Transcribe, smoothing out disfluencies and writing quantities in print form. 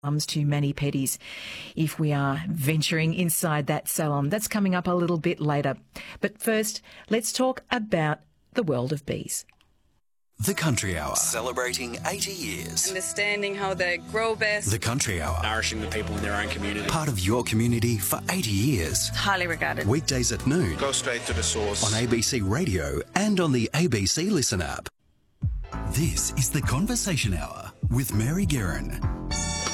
comes to mani-pedis if we are venturing inside that salon. That's coming up a little bit later. But first, let's talk about the world of bees. The Country Hour, celebrating 80 years. Understanding how they grow best. The Country Hour, nourishing the people in their own community. Part of your community for 80 years. Highly regarded. Weekdays at noon. Go straight to the source. On ABC Radio and on the ABC Listen app. This is The Conversation Hour with Mary Guerin.